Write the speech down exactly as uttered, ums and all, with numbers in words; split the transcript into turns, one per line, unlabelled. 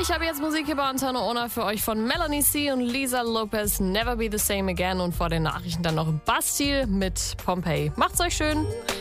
Ich habe jetzt Musik hier bei Antenne Ona für euch von Melanie C. und Lisa Lopez, Never Be the Same Again, und vor den Nachrichten dann noch Bastille mit Pompeii. Macht's euch schön.